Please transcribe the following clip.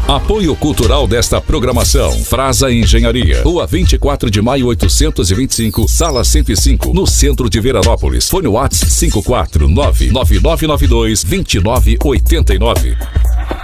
Apoio cultural desta programação. Frasa Engenharia. Rua 24 de maio 825, sala 105, no centro de Veranópolis. Fone WhatsApp 549-9992-2989.